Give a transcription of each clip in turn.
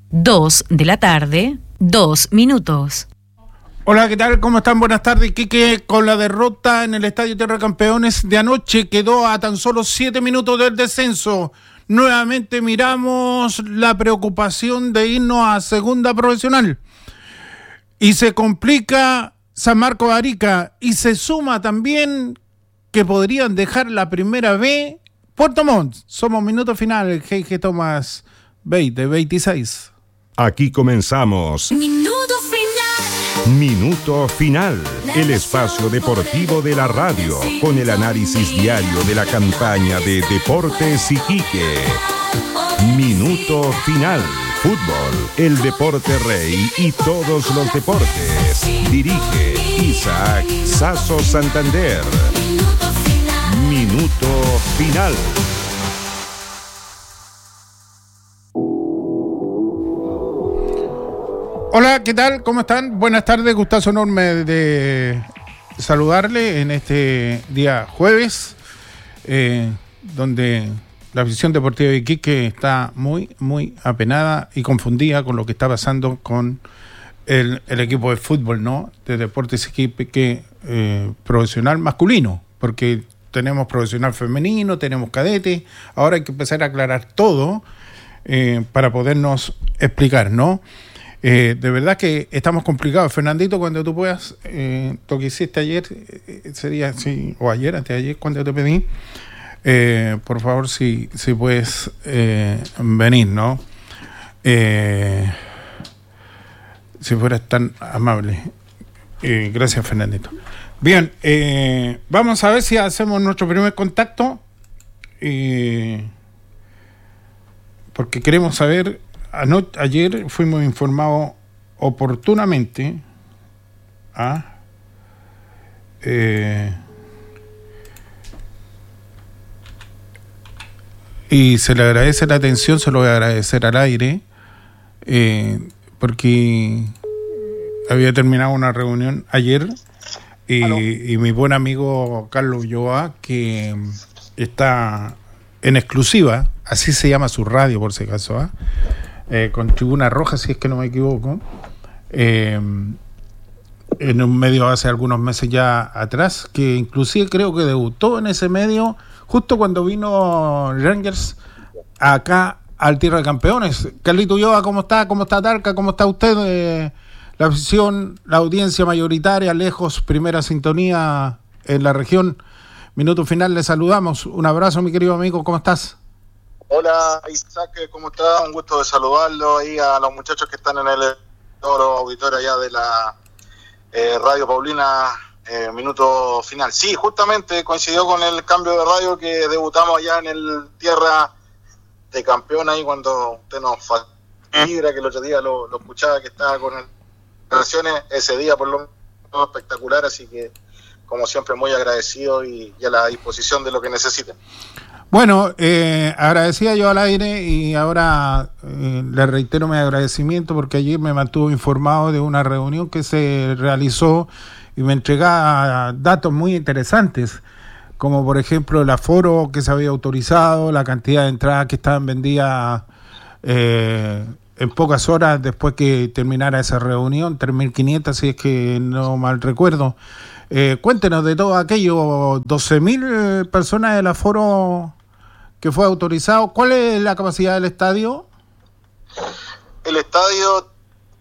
2 de la tarde, 2 minutos. Hola, ¿qué tal? ¿Cómo están? Buenas tardes. Quique, con la derrota en el Estadio Tierra Campeones de anoche, quedó a tan solo 7 minutos del descenso. Nuevamente miramos la preocupación de irnos a segunda profesional. Y se complica San Marcos de Arica. Y se suma también que podrían dejar la primera B Puerto Montt. Somos minuto final, el G.G. Tomás 26. Aquí comenzamos. Minuto final, el espacio deportivo de la radio, con el análisis diario de la campaña de Deportes Iquique. Minuto final, fútbol, el deporte rey y todos los deportes. Dirige Isaac Sasso Santander. Minuto final. Hola, ¿qué tal? ¿Cómo están? Buenas tardes, gustazo enorme de saludarle en este día jueves, donde la afición deportiva de Iquique está muy apenada y confundida con lo que está pasando con el equipo de fútbol, ¿no? De Deportes Iquique profesional masculino, porque tenemos profesional femenino, tenemos cadete, ahora hay que empezar a aclarar todo para podernos explicar, ¿no? De verdad que estamos complicados. Fernandito, cuando tú puedas, lo que hiciste ayer, sería, sí, o ayer, antes de ayer, cuando te pedí, por favor, si puedes venir, ¿no? Si fueras tan amable. Gracias, Fernandito. Bien, vamos a ver si hacemos nuestro primer contacto, porque queremos saber. Ayer fuimos informados oportunamente y se le agradece la atención, se lo voy a agradecer al aire, porque había terminado una reunión ayer y mi buen amigo Carlos Ulloa, que está en exclusiva, así se llama su radio por si acaso, con Tribuna Roja, si es que no me equivoco, en un medio hace algunos meses ya atrás, que inclusive creo que debutó en ese medio justo cuando vino Rangers acá al Tierra de Campeones. Carlito Ulloa, ¿cómo está? ¿Cómo está Tarca? ¿Cómo está usted? La afición, la audiencia mayoritaria, lejos, primera sintonía en la región. Minuto final, le saludamos. Un abrazo, mi querido amigo, ¿cómo estás? Hola Isaac, ¿cómo estás? Un gusto de saludarlo ahí a los muchachos que están en el auditorio allá de la Radio Paulina, minuto final. Sí, justamente coincidió con el cambio de radio que debutamos allá en el Tierra de Campeón, ahí cuando usted nos fibra, que el otro día lo escuchaba que estaba con relaciones, ese día por lo menos espectacular, así que como siempre muy agradecido y a la disposición de lo que necesiten. Bueno, agradecía yo al aire y ahora le reitero mi agradecimiento porque ayer me mantuvo informado de una reunión que se realizó y me entregaba datos muy interesantes, como por ejemplo el aforo que se había autorizado, la cantidad de entradas que estaban vendidas en pocas horas después que terminara esa reunión, 3.500 si es que no mal recuerdo. Cuéntenos de todo aquello, 12.000 personas del aforo que fue autorizado. ¿Cuál es la capacidad del estadio? El estadio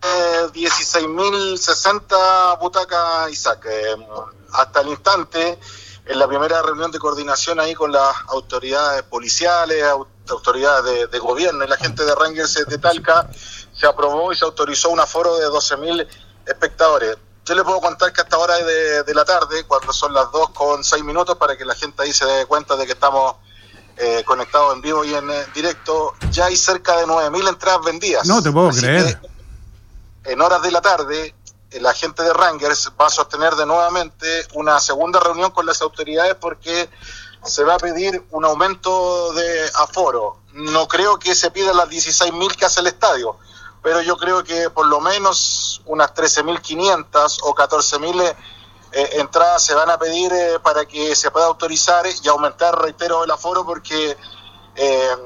16.060 butacas, Isaac. Hasta el instante, en la primera reunión de coordinación ahí con las autoridades policiales, autoridades de gobierno y la gente de Rangers de Talca, se aprobó y se autorizó un aforo de 12.000 espectadores. Yo le puedo contar que hasta ahora de la tarde, cuando son las 2:06, para que la gente ahí se dé cuenta de que estamos conectados en vivo y en directo, ya hay cerca de 9.000 entradas vendidas. No te puedo creer. En horas de la tarde, la gente de Rangers va a sostener de nuevamente una segunda reunión con las autoridades porque se va a pedir un aumento de aforo. No creo que se pida las 16.000 que hace el estadio, pero yo creo que por lo menos unas 13.500 o 14.000 entradas se van a pedir para que se pueda autorizar y aumentar, reitero, el aforo, porque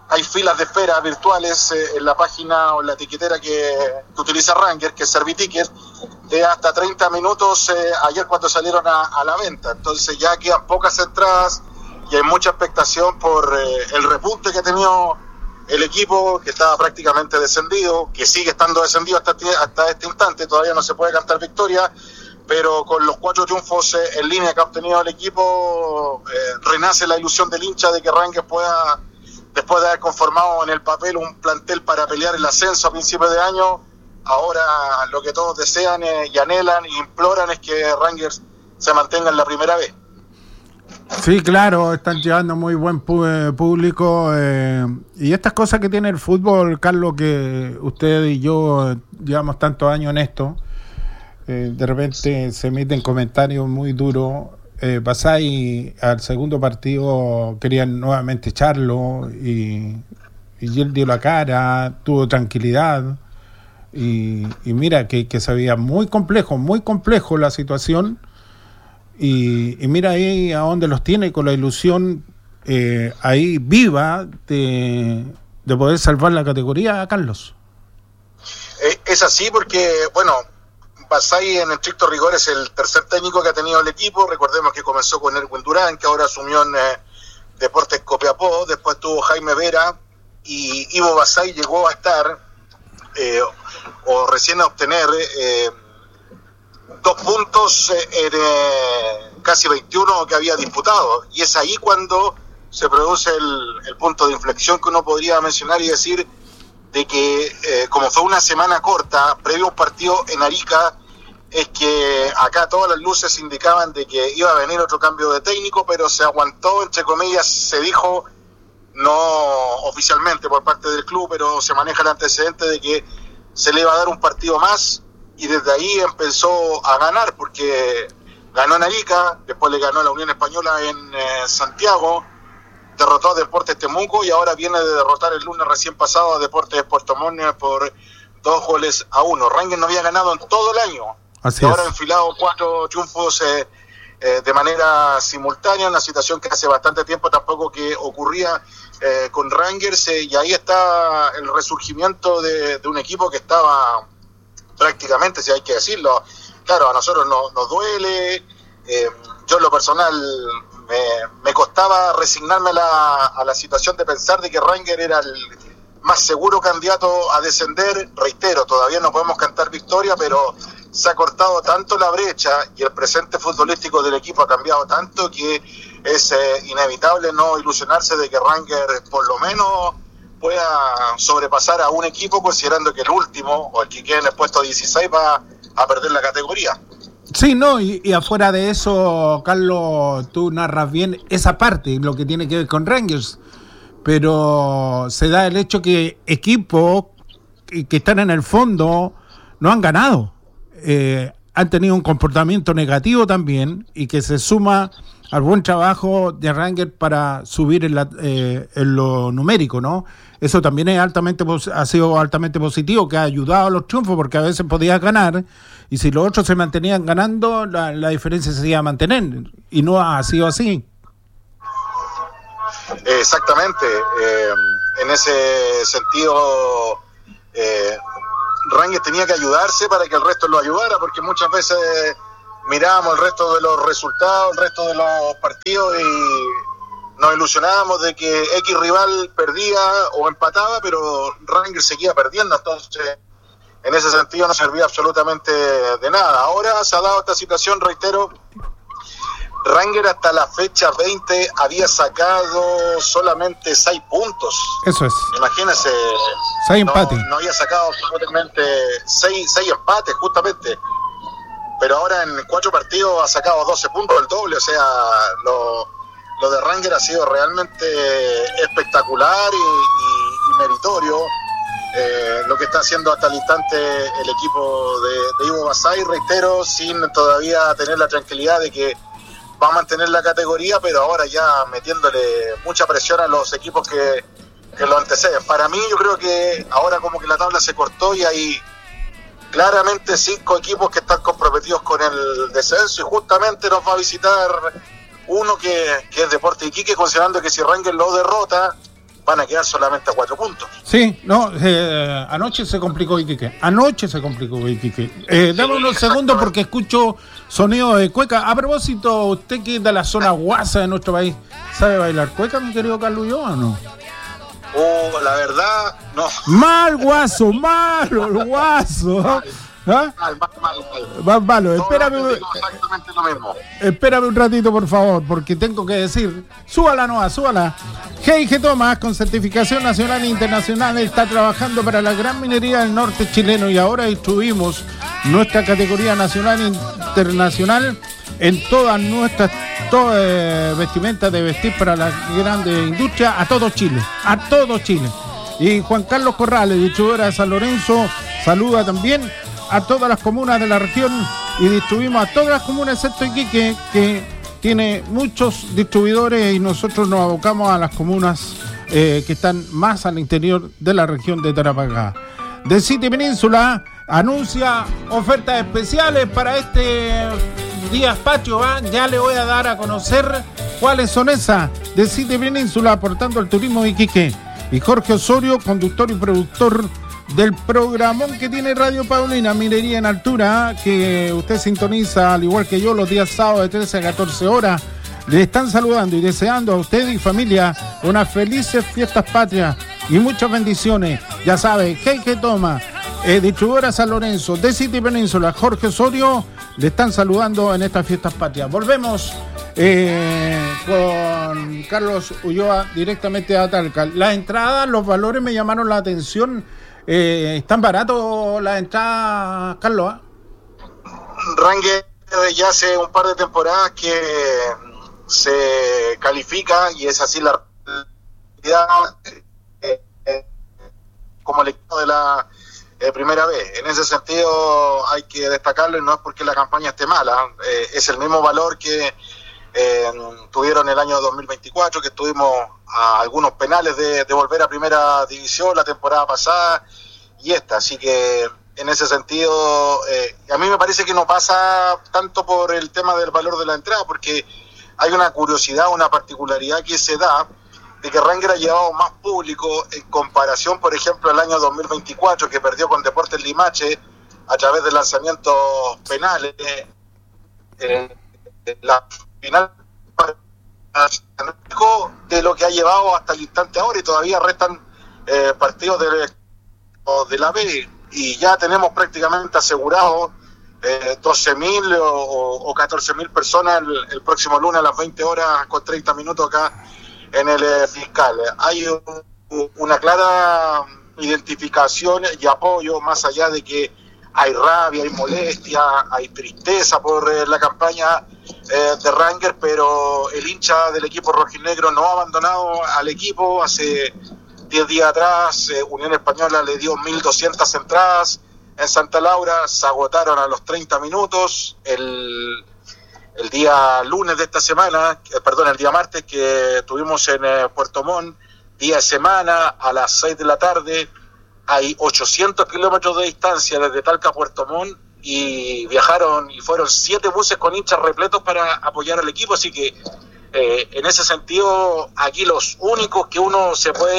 hay filas de espera virtuales en la página o en la etiquetera que utiliza Rangers, que es Serviticket, de hasta 30 minutos ayer cuando salieron a la venta. Entonces ya quedan pocas entradas y hay mucha expectación por el repunte que ha tenido el equipo, que estaba prácticamente descendido, que sigue estando descendido hasta este instante. Todavía no se puede cantar victoria, pero con los 4 triunfos en línea que ha obtenido el equipo, renace la ilusión del hincha de que Rangers pueda, después de haber conformado en el papel un plantel para pelear el ascenso a principios de año, ahora lo que todos desean y anhelan e imploran es que Rangers se mantenga en la primera vez. Sí, claro, están llevando muy buen público, y estas cosas que tiene el fútbol, Carlos, que usted y yo llevamos tantos años en esto, de repente se emiten comentarios muy duros. Pasáis al segundo partido, querían nuevamente echarlo y él dio la cara, tuvo tranquilidad y mira que se veía muy complejo la situación y mira ahí a dónde los tiene, con la ilusión ahí viva de poder salvar la categoría, Carlos. Es así porque, bueno, Basay en estricto rigor es el tercer técnico que ha tenido el equipo. Recordemos que comenzó con Erwin Durán, que ahora asumió en Deportes Copiapó, después tuvo Jaime Vera y Ivo Basay llegó a estar o recién a obtener 2 puntos en casi 21 que había disputado, y es ahí cuando se produce el punto de inflexión que uno podría mencionar y decir de que como fue una semana corta previo a un partido en Arica, es que acá todas las luces indicaban de que iba a venir otro cambio de técnico, pero se aguantó, entre comillas, se dijo, no oficialmente por parte del club, pero se maneja el antecedente de que se le iba a dar un partido más, y desde ahí empezó a ganar, porque ganó en Arica, después le ganó a la Unión Española en Santiago, derrotó a Deportes Temuco y ahora viene de derrotar el lunes recién pasado a Deportes Puerto Montt por 2-1. Rangers no había ganado en todo el año. Así y ahora es. ha enfilado 4 triunfos de manera simultánea, una situación que hace bastante tiempo tampoco que ocurría con Rangers, y ahí está el resurgimiento de un equipo que estaba prácticamente, si hay que decirlo, claro, a nosotros nos duele, yo en lo personal me costaba resignarme a la situación de pensar de que Rangers era el más seguro candidato a descender. Reitero, todavía no podemos cantar victoria, pero se ha cortado tanto la brecha y el presente futbolístico del equipo ha cambiado tanto que es inevitable no ilusionarse de que Rangers por lo menos pueda sobrepasar a un equipo, considerando que el último o el que quede en el puesto 16 va a perder la categoría. Sí, no, y afuera de eso, Carlos, tú narras bien esa parte, lo que tiene que ver con Rangers, pero se da el hecho que equipos que están en el fondo no han ganado, han tenido un comportamiento negativo también, y que se suma al buen trabajo de Rangers para subir en lo numérico, ¿no? Eso también ha sido altamente positivo, que ha ayudado a los triunfos, porque a veces podías ganar, y si los otros se mantenían ganando, la diferencia se iba a mantener, y no ha sido así. Exactamente, en ese sentido Rangers tenía que ayudarse para que el resto lo ayudara, porque muchas veces mirábamos el resto de los resultados, el resto de los partidos, y nos ilusionábamos de que X rival perdía o empataba, pero Rangers seguía perdiendo. Entonces en ese sentido no servía absolutamente de nada. Ahora se ha dado esta situación, reitero, Rangers hasta la fecha 20 había sacado solamente 6 puntos. Eso es. Imagínense. 6 empates. No había sacado absolutamente 6 empates, justamente. Pero ahora en 4 partidos ha sacado 12 puntos, el doble. O sea, lo de Rangers ha sido realmente espectacular y meritorio. Lo que está haciendo hasta el instante el equipo de Ivo Basay, reitero, sin todavía tener la tranquilidad de que va a mantener la categoría, pero ahora ya metiéndole mucha presión a los equipos que lo anteceden. Para mí, yo creo que ahora como que la tabla se cortó y hay claramente 5 equipos que están comprometidos con el descenso, y justamente nos va a visitar uno que es Deportes Iquique, considerando que si Rangers lo derrota van a quedar solamente a 4 puntos. Sí, no, anoche se complicó Iquique. Dame unos segundos porque escucho sonido de cueca. A propósito, usted que es de la zona guasa de nuestro país, ¿sabe bailar cueca, mi querido Carlos Ulloa, o no? La verdad, no. Mal guaso, malo el guaso. ¿Ah? Mal. Malo. Espérame un ratito, por favor, porque tengo que decir, súbala. G&G Thomas, con certificación nacional e internacional, está trabajando para la gran minería del norte chileno y ahora distribuimos nuestra categoría nacional e internacional en todas nuestras vestimentas de vestir para la grande industria a todo Chile. Y Juan Carlos Corrales, distribuidora de San Lorenzo, saluda también a todas las comunas de la región y distribuimos a todas las comunas excepto Iquique, que tiene muchos distribuidores, y nosotros nos abocamos a las comunas que están más al interior de la región de Tarapacá. The City Península anuncia ofertas especiales para este Días Patio, ya le voy a dar a conocer cuáles son esas. The City Península, aportando al turismo de Iquique. Y Jorge Osorio, conductor y productor del programón que tiene Radio Paulina, Minería en Altura, que usted sintoniza al igual que yo los días sábados de 13 a 14 horas. Le están saludando y deseando a usted y familia unas felices fiestas patrias y muchas bendiciones. Ya sabe, G&G Thomas, distribuidora San Lorenzo, The City Península, Jorge Osorio, le están saludando en estas fiestas patrias. Volvemos con Carlos Ulloa directamente a Talca. Las entradas, los valores me llamaron la atención. ¿Están baratos las entradas, Carlos? Ranger ya hace un par de temporadas que se califica, y es así la realidad, como el equipo de la primera vez. En ese sentido hay que destacarlo, y no es porque la campaña esté mala, es el mismo valor que tuvieron el año 2024, que estuvimos a algunos penales de volver a primera división la temporada pasada y esta, así que en ese sentido a mí me parece que no pasa tanto por el tema del valor de la entrada, porque hay una curiosidad, una particularidad que se da de que Ranger ha llevado más público en comparación, por ejemplo, al año 2024, que perdió con Deportes Limache a través de lanzamientos penales. La final de lo que ha llevado hasta el instante ahora, y todavía restan partidos de la B, y ya tenemos prácticamente asegurado 12.000 o 14.000 personas el próximo lunes a las 20 horas con 30 minutos acá en el fiscal. Hay una clara identificación y apoyo, más allá de que hay rabia, hay molestia, hay tristeza por la campaña de Ranger, pero el hincha del equipo rojinegro no ha abandonado al equipo. Hace 10 días atrás Unión Española le dio 1.200 entradas en Santa Laura, se agotaron a los 30 minutos. El día lunes de esta semana, el día martes que tuvimos en Puerto Montt, día de semana a las 6 de la tarde, hay 800 kilómetros de distancia desde Talca a Puerto Montt, y viajaron y fueron 7 buses con hinchas repletos para apoyar al equipo, así que en ese sentido aquí los únicos que uno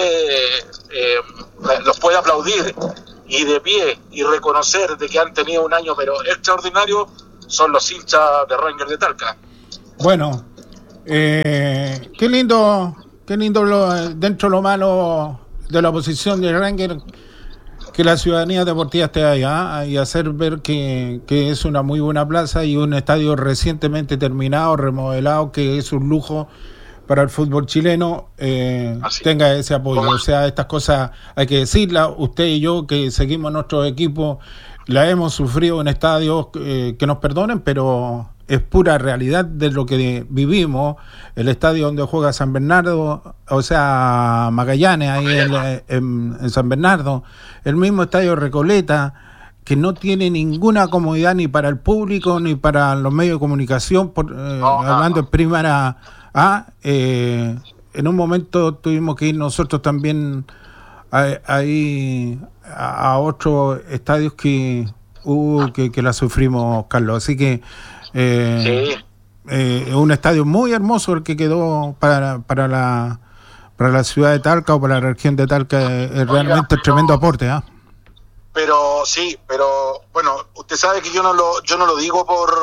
los puede aplaudir y de pie y reconocer de que han tenido un año pero extraordinario son los hinchas de Ranger de Talca. Bueno, qué lindo dentro de lo malo de la oposición de Ranger, que la ciudadanía deportiva esté allá y hacer ver que es una muy buena plaza y un estadio recientemente terminado, remodelado, que es un lujo para el fútbol chileno, tenga ese apoyo. O sea, estas cosas hay que decirlas. Usted y yo, que seguimos nuestros equipos, la hemos sufrido en estadios que nos perdonen, pero es pura realidad de lo que vivimos. El estadio donde juega San Bernardo, o sea, Magallanes, ahí en San Bernardo, el mismo estadio Recoleta, que no tiene ninguna comodidad ni para el público ni para los medios de comunicación, hablando en primera A. En un momento tuvimos que ir nosotros también ahí a otros estadios que la sufrimos, Carlos, así que un estadio muy hermoso el que quedó para para la ciudad de Talca o para la región de Talca es realmente un tremendo aporte, ¿ah? Pero sí, pero bueno, usted sabe que yo no lo digo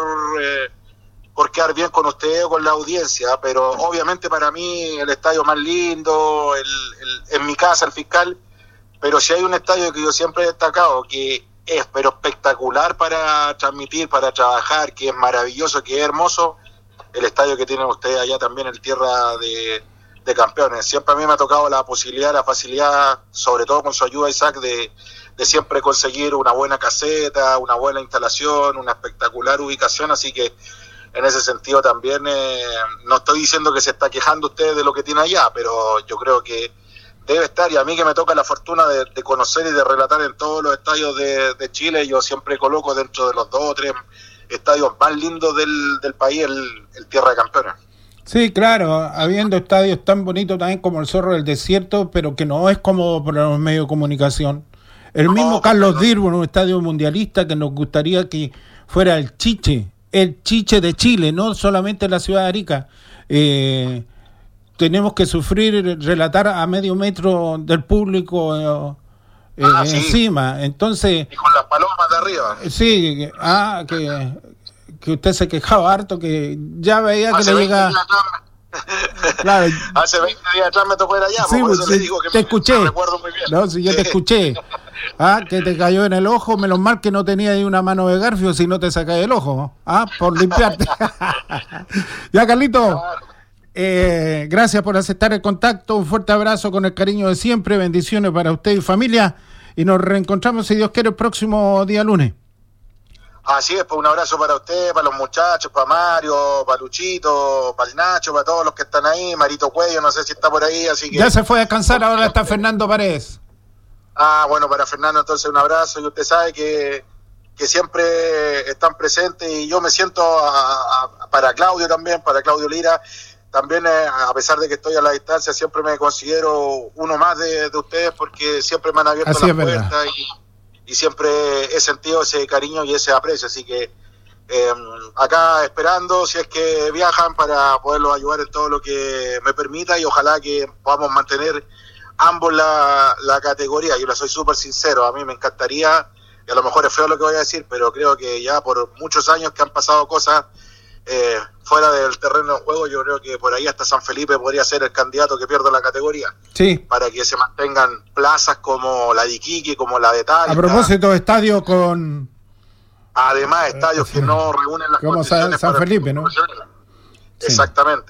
por quedar bien con usted o con la audiencia, pero obviamente para mí el estadio más lindo, en mi casa, el Fiscal, pero si hay un estadio que yo siempre he destacado, que es pero espectacular para transmitir, para trabajar, que es maravilloso, que es hermoso, el estadio que tienen ustedes allá también en Tierra de Campeones. Siempre a mí me ha tocado la posibilidad, la facilidad, sobre todo con su ayuda, Isaac, de siempre conseguir una buena caseta, una buena instalación, una espectacular ubicación, así que en ese sentido también no estoy diciendo que se está quejando usted de lo que tiene allá, pero yo creo que debe estar, y a mí que me toca la fortuna de conocer y de relatar en todos los estadios de Chile, yo siempre coloco dentro de los 2 o 3 estadios más lindos del país el Tierra de Campeones. Sí, claro, habiendo estadios tan bonitos también como el Zorro del Desierto, pero que no es cómodo para los medios de comunicación. El mismo Carlos Dirbo, un estadio mundialista que nos gustaría que fuera el Chiche de Chile, no solamente la ciudad de Arica. Tenemos que sufrir, relatar a medio metro del público sí. Encima, entonces... Y con las palomas de arriba. Sí, que usted se quejaba harto, que ya veía que le llegaba... Claro. Hace 20 días atrás me tocó ir allá, sí, por eso sí, le digo que te escuché. Me recuerdo muy bien. No, si yo te escuché. Que te cayó en el ojo, menos mal que no tenía ahí una mano de garfio, si no te sacáis el ojo, por limpiarte. Ya, Carlito, gracias por aceptar el contacto, un fuerte abrazo con el cariño de siempre, bendiciones para usted y familia, y nos reencontramos, si Dios quiere, el próximo día lunes. Así es, pues un abrazo para usted, para los muchachos, para Mario, para Luchito, para el Nacho, para todos los que están ahí, Marito Cuello, no sé si está por ahí, así que... Ya se fue a descansar, ahora está Fernando Paredes. Bueno, para Fernando entonces un abrazo, y usted sabe que siempre están presentes, y yo me siento para Claudio también, para Claudio Lira, también a pesar de que estoy a la distancia, siempre me considero uno más de ustedes, porque siempre me han abierto así las puertas y siempre he sentido ese cariño y ese aprecio, así que acá esperando si es que viajan para poderlos ayudar en todo lo que me permita, y ojalá que podamos mantener ambos la categoría. Yo le soy súper sincero, a mí me encantaría, y a lo mejor es feo lo que voy a decir, pero creo que ya por muchos años que han pasado cosas fuera del terreno de juego, yo creo que por ahí hasta San Felipe podría ser el candidato que pierda la categoría. Sí. Para que se mantengan plazas como la de Iquique, como la de Talca. A propósito, estadio con... Además, estadios que no reúnen las condiciones San Felipe, ¿no? Sí. Exactamente,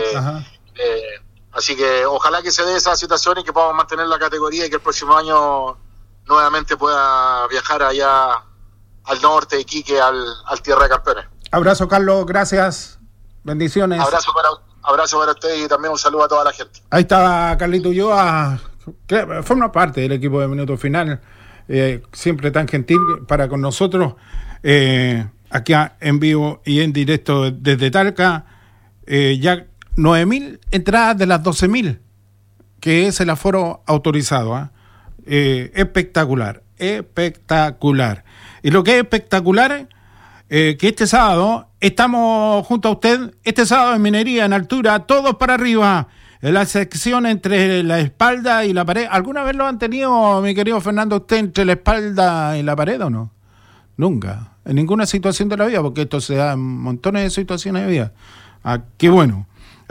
así que ojalá que se dé esa situación y que podamos mantener la categoría, y que el próximo año nuevamente pueda viajar allá al norte de Iquique, al Tierra de Campeones. Abrazo, Carlos, gracias, bendiciones. Abrazo para usted, y también un saludo a toda la gente. Ahí estaba Carlito Ulloa, que forma parte del equipo de Minuto Final, siempre tan gentil para con nosotros, aquí en vivo y en directo desde Talca. Ya 9.000 entradas de las 12.000, que es el aforo autorizado. Espectacular. Y lo que es espectacular, que este sábado estamos junto a usted, este sábado en Minería, en altura, todos para arriba, en la sección entre la espalda y la pared. ¿Alguna vez lo han tenido, mi querido Fernando, usted entre la espalda y la pared o no? Nunca, en ninguna situación de la vida, porque esto se da en montones de situaciones de vida. Qué bueno.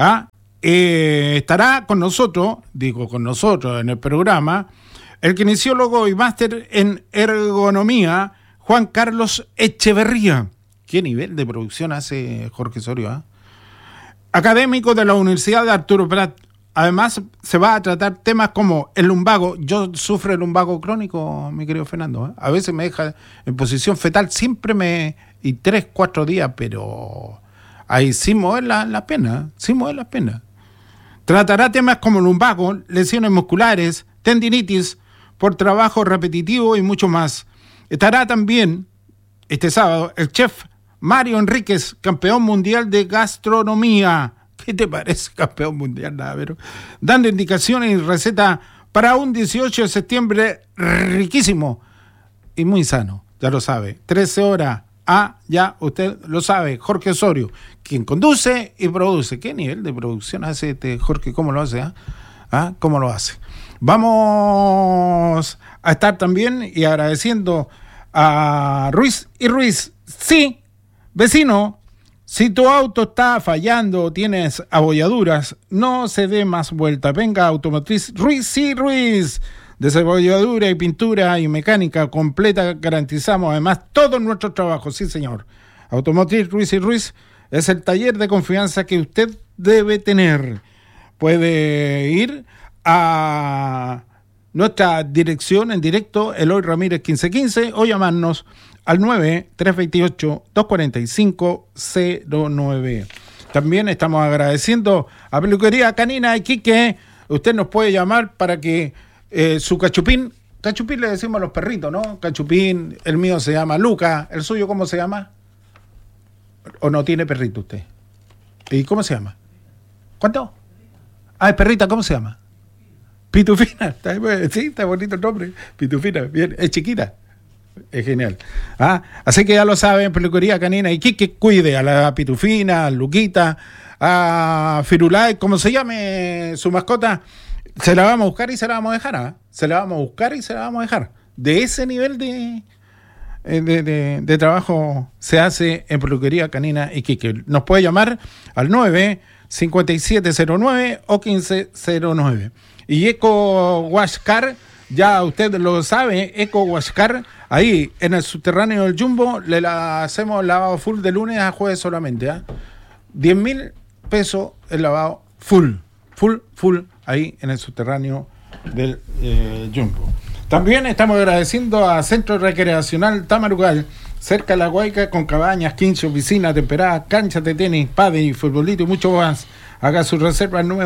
Estará con nosotros en el programa, el kinesiólogo y máster en ergonomía, Juan Carlos Echeverría. ¿Qué nivel de producción hace Jorge Osorio? Académico de la Universidad de Arturo Prat. Además, se va a tratar temas como el lumbago. Yo sufro el lumbago crónico, mi querido Fernando. A veces me deja en posición fetal, y 3-4 días, pero ahí sin mover las penas. Tratará temas como lumbago, lesiones musculares, tendinitis por trabajo repetitivo y mucho más. Estará también este sábado el chef Mario Enríquez, campeón mundial de gastronomía. ¿Qué te parece, campeón mundial? Nada, pero dando indicaciones y recetas para un 18 de septiembre riquísimo y muy sano. Ya lo sabe, 13 horas. Ya usted lo sabe, Jorge Osorio, quien conduce y produce. ¿Qué nivel de producción hace Jorge? ¿Cómo lo hace? ¿Ah? ¿Cómo lo hace? Vamos a estar también y agradeciendo a Ruiz y Ruiz. Sí, vecino, si tu auto está fallando o tienes abolladuras, no se dé más vuelta. Venga a Automotriz Ruiz y Ruiz. Desabolladura y pintura y mecánica completa, garantizamos además todo nuestro trabajo. Sí, señor. Automotriz Ruiz y Ruiz es el taller de confianza que usted debe tener. Puede ir a nuestra dirección en directo, Eloy Ramírez 1515, o llamarnos al 9-328-245-09. También estamos agradeciendo a Peluquería Canina Iquique. Usted nos puede llamar para que su cachupín le decimos a los perritos, ¿no? Cachupín, el mío se llama Luca, ¿el suyo cómo se llama? ¿O no tiene perrito usted? ¿Y cómo se llama? ¿Cuánto? Ah, es perrita, ¿cómo se llama? Pitufina, sí, está bonito el nombre. Pitufina, bien, es chiquita. Es genial. Así que ya lo saben, Peluquería Canina y que cuide a la Pitufina, a Luquita, a Firulay, como se llame su mascota, se la vamos a buscar y se la vamos a dejar. Se la vamos a buscar y se la vamos a dejar. De ese nivel de trabajo se hace en Peluquería Canina y Quique. Nos puede llamar al 9-5709 o 1509. Y Eco Wash Car, ya usted lo sabe, Eco Wash Car, ahí en el subterráneo del Jumbo hacemos lavado full de lunes a jueves solamente. 10,000 pesos el lavado full, ahí en el subterráneo del Jumbo. También estamos agradeciendo a Centro Recreacional Tamarugal, cerca de La Guayca, con cabañas, 15 oficinas temperadas, canchas de tenis, pádel y futbolito y mucho más. Haga su reserva al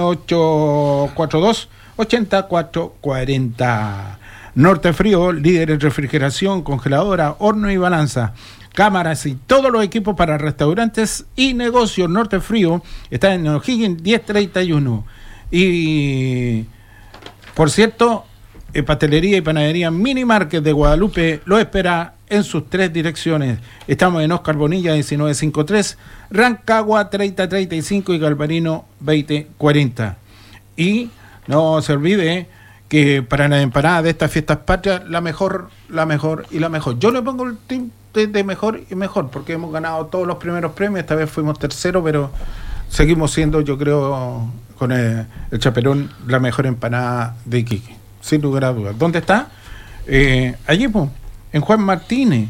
9842-8440. Norte Frío, líder en refrigeración, congeladora, horno y balanza. Cámaras y todos los equipos para restaurantes y negocios. Norte Frío está en O'Higgins 1031. Y, por cierto, Pastelería y Panadería Mini Market de Guadalupe lo espera en sus 3 direcciones. Estamos en Oscar Bonilla 1953, Rancagua 3035 y Galvarino 2040. Y no se olvide que para la empanada de estas fiestas patrias, la mejor y la mejor. Yo le pongo el team de mejor y mejor, porque hemos ganado todos los primeros premios. Esta vez fuimos tercero, pero seguimos siendo, yo creo, con el Chaperón, la mejor empanada de Iquique, sin lugar a dudas. ¿Dónde está? Allí, pues, en Juan Martínez.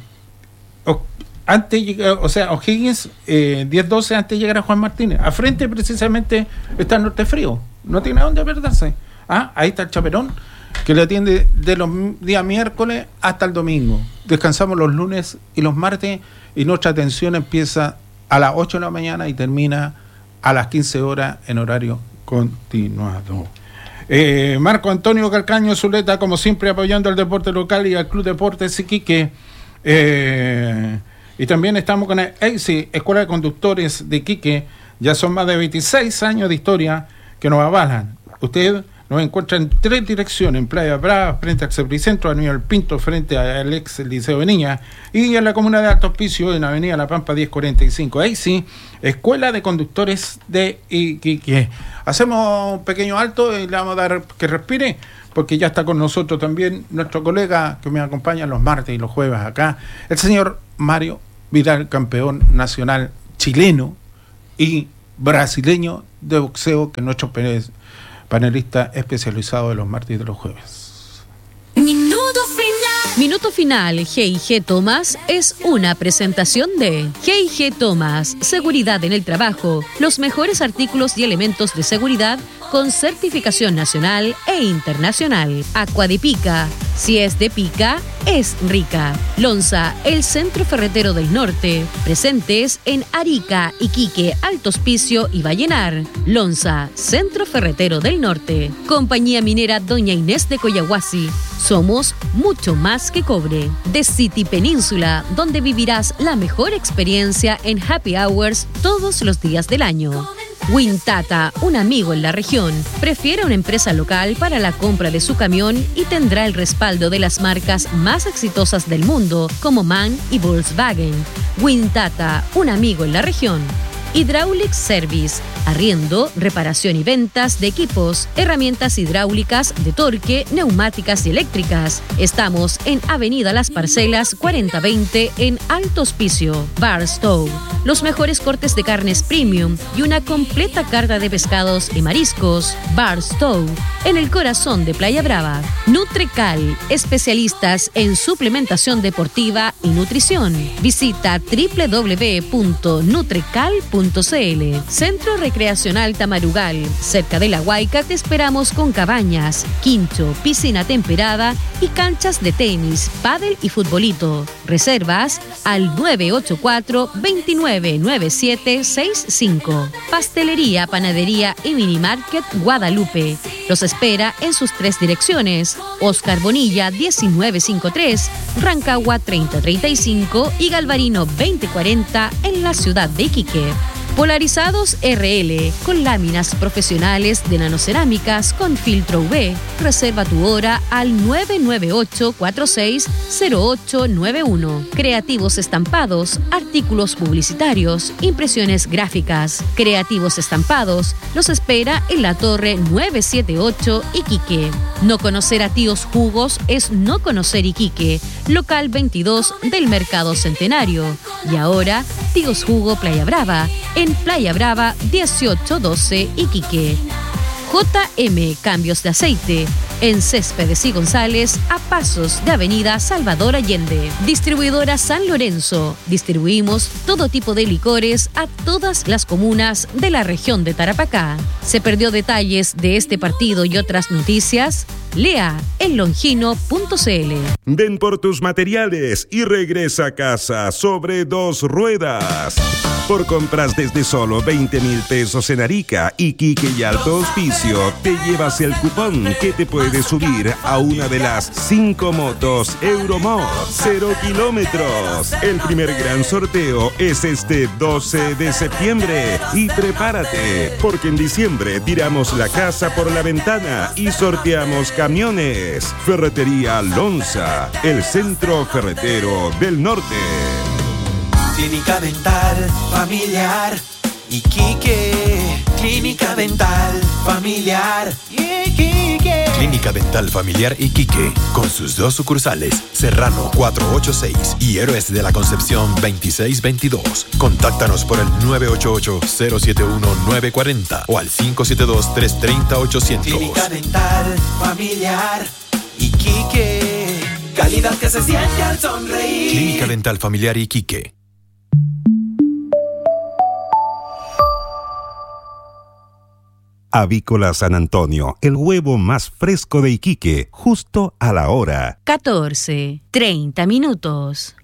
O'Higgins 1012 antes de llegar a Juan Martínez. A frente, precisamente, está el Norte Frío. No tiene dónde perderse. Ahí está el Chaperón, que le atiende de los días miércoles hasta el domingo. Descansamos los lunes y los martes, y nuestra atención empieza a las 8 de la mañana y termina a las 15 horas en horario continuado. Marco Antonio Calcaño Zuleta, como siempre, apoyando al deporte local y al Club Deportes Iquique. Y también estamos con el EISI, Escuela de Conductores de Iquique. Ya son más de 26 años de historia que nos avalan. Usted nos encuentra en 3 direcciones: en Playa Brava, frente al Cebricentro, Avenida El Pinto, frente al ex Liceo de Niña, y en la comuna de Alto Hospicio, en Avenida La Pampa 1045. Ahí sí, Escuela de Conductores de Iquique. Hacemos un pequeño alto y le vamos a dar que respire, porque ya está con nosotros también nuestro colega que me acompaña los martes y los jueves acá, el señor Mario Vidal, campeón nacional chileno y brasileño de boxeo, que es nuestro panelista especializado de los martes y de los jueves. Minuto Final G&G Thomas es una presentación de G&G Thomas, seguridad en el trabajo, los mejores artículos y elementos de seguridad con certificación nacional e internacional. Aqua de Pica, si es de pica, es rica. Lonza, el centro ferretero del norte, presentes en Arica, Iquique, Alto Hospicio y Vallenar. Lonza, centro ferretero del norte. Compañía minera Doña Inés de Coyahuasi. Somos mucho más que cobre. The City Península, donde vivirás la mejor experiencia en happy hours todos los días del año. Wintata, un amigo en la región. Prefiere una empresa local para la compra de su camión y tendrá el respaldo de las marcas más exitosas del mundo, como MAN y Volkswagen. Wintata, un amigo en la región. Hydraulic Service, arriendo, reparación y ventas de equipos, herramientas hidráulicas, de torque, neumáticas y eléctricas. Estamos en Avenida Las Parcelas 4020 en Alto Hospicio. Barstow, los mejores cortes de carnes premium y una completa carta de pescados y mariscos. Barstow, en el corazón de Playa Brava. Nutrecal, especialistas en suplementación deportiva y nutrición. Visita www.nutrecal.cl. Centro Recreacional Tamarugal, cerca de La Huayca te esperamos con cabañas, quincho, piscina temperada y canchas de tenis, pádel y futbolito. Reservas al 984-299765. Pastelería, panadería y minimarket Guadalupe. Los espera en sus 3 direcciones: Oscar Bonilla 1953, Rancagua 3035 y Galvarino 2040 en la ciudad de Iquique. Polarizados RL, con láminas profesionales de nanocerámicas con filtro UV. Reserva tu hora al 998-460891. Creativos estampados, artículos publicitarios, impresiones gráficas. Creativos estampados los espera en la Torre 978 Iquique. No conocer a Tíos Jugos es no conocer Iquique. Local 22 del Mercado Centenario. Y ahora, Tíos Jugo Playa Brava, en Playa Brava 1812 Iquique. JM Cambios de Aceite, en Céspedes y González, a pasos de Avenida Salvador Allende. Distribuidora San Lorenzo. Distribuimos todo tipo de licores a todas las comunas de la región de Tarapacá. ¿Se perdió detalles de este partido y otras noticias? Lea en longino.cl. Ven por tus materiales y regresa a casa sobre 2 ruedas. Por compras desde solo 20,000 pesos en Arica, Iquique y Alto Hospicio, te llevas el cupón que te puede subir a una de las 5 motos Euromod 0 kilómetros. El primer gran sorteo es este 12 de septiembre. Y prepárate, porque en diciembre tiramos la casa por la ventana y sorteamos camiones. Ferretería Lonza, el centro ferretero del norte. Clínica Dental Familiar Iquique. Clínica Dental Familiar Iquique. Clínica Dental Familiar Iquique, con sus 2 sucursales, Serrano 486 y Héroes de la Concepción 2622. Contáctanos por el 988-071-940 o al 572-330-800. Clínica Dental Familiar Iquique. Calidad que se siente al sonreír. Clínica Dental Familiar Iquique. Avícola San Antonio, el huevo más fresco de Iquique, justo a la hora. 14:30.